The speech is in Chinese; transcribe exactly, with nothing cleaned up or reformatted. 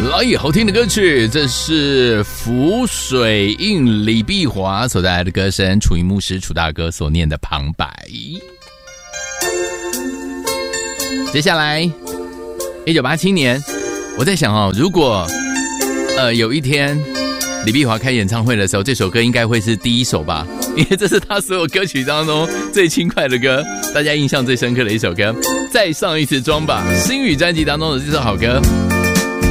来，好听的歌曲，这是浮水印李碧华所带来的歌声，楚云牧师楚大哥所念的旁白。接下来一九八七年，我在想哦，如果呃有一天李碧华开演唱会的时候，这首歌应该会是第一首吧，因为这是他所有歌曲当中最轻快的歌，大家印象最深刻的一首歌。再上一次妆吧，星宇专辑当中的这首好歌。